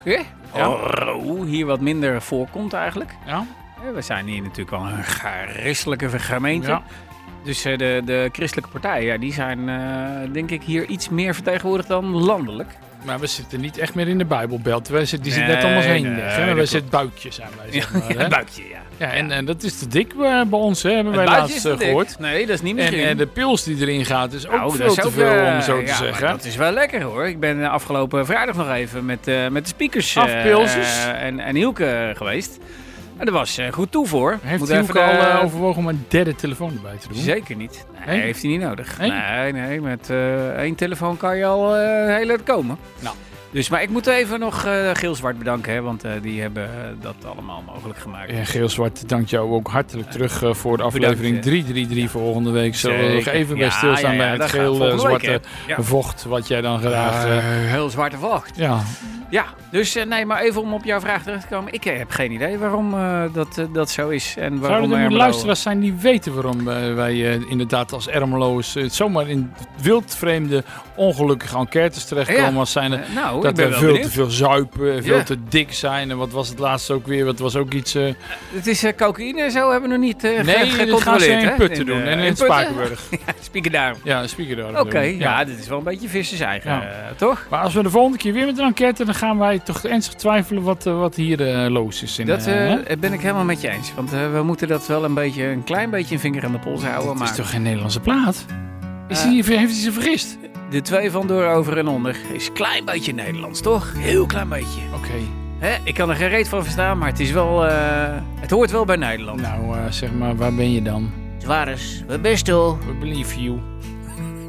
Ja? Ja. Hier wat minder voorkomt eigenlijk. Ja? We zijn hier natuurlijk wel een christelijke gemeente. Ja. Dus de christelijke partijen, die zijn denk ik hier iets meer vertegenwoordigd dan landelijk. Maar we zitten niet echt meer in de Bijbelbelt. Die zit net om ons heen. Wij zitten buikje, zijn wij. Zeg maar, hè? Een buikje, ja. Ja, en dat is te dik bij ons, hè, hebben wij Het laatst buikje is te gehoord. dik. Nee, dat is niet meer. En de pils die erin gaat is ook Nou, veel dat is te ook, veel, om zo te ja, zeggen. maar dat is wel lekker hoor. Ik ben afgelopen vrijdag nog even met de speakers Afpilsjes. en Hielke geweest. En dat was goed toe. Heeft Hielke al overwogen om een derde telefoon erbij te doen? Zeker niet. Nee, Nee? heeft hij niet nodig. Nee? Nee, met 1 telefoon kan je al heel uit komen. Nou. Dus, maar ik moet even nog Geel-Zwart bedanken, hè, want die hebben dat allemaal mogelijk gemaakt. En Geel-Zwart dankt jou ook hartelijk terug voor de aflevering Bedankt, 333 volgende week. Zullen we nog Zeker. even bij stilstaan bij het dat gaat volgende geel-zwarte week, hè. Ja. vocht wat jij dan graag... Heel zwarte vocht. ja. Ja, dus nee, maar even om op jouw vraag terug te komen. Ik heb geen idee waarom dat zo is. En waarom Zouden er nu Ermelo- luisteraars zijn die weten waarom wij inderdaad als Ermelo's zomaar in wildvreemde ongelukkige enquêtes terechtkomen als zijn er nou, ik dat ben we wel veel benieuwd. te veel zuipen, veel Ja. te dik zijn. En wat was het laatste ook weer? Wat was ook iets... Het is cocaïne en zo hebben we nog niet nee, dat gaan ze gecontroleerd. in hè? Putten doen en in Putten? Spakenburg. Ja, spieken daar. Ja, speaker daar. Oké, ja, dit is wel een beetje vissers eigen, Ja. toch? Maar als we de volgende keer weer met een enquête, dan gaan wij toch ernstig twijfelen wat hier los is. Dat ben ik helemaal met je eens. Want we moeten dat wel een klein beetje een vinger aan de pols houden. Het Maar is toch geen Nederlandse plaat? Heeft hij zich vergist? de 2 van door, over en onder is een klein beetje Nederlands, toch? Heel klein beetje. Oké. Hè? Ik kan er geen reet van verstaan, maar het is wel, het hoort wel bij Nederland. Nou, zeg maar, waar ben je dan? Zwares, we best wel. We believe you.